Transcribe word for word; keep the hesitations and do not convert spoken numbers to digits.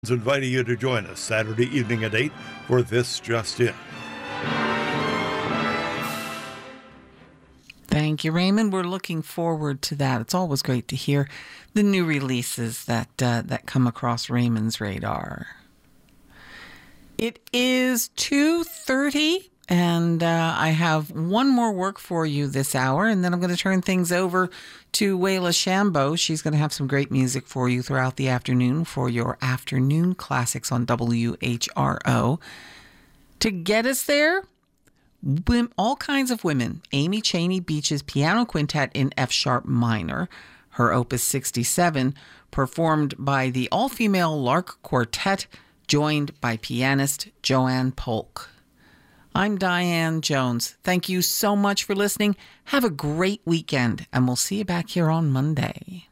Raymond's inviting you to join us Saturday evening at eight for This Just In. Thank you, Raymond. We're looking forward to that. It's always great to hear the new releases that uh, that come across Raymond's radar. It is two thirty, and uh, I have one more work for you this hour, and then I'm going to turn things over to Wayla Shambo. She's going to have some great music for you throughout the afternoon for your afternoon classics on W H R O. To get us there, all kinds of women. Amy Cheney Beach's Piano Quintet in F-sharp minor, her Opus sixty-seven, performed by the all-female Lark Quartet, joined by pianist Joanne Polk. I'm Diane Jones. Thank you so much for listening. Have a great weekend, and we'll see you back here on Monday.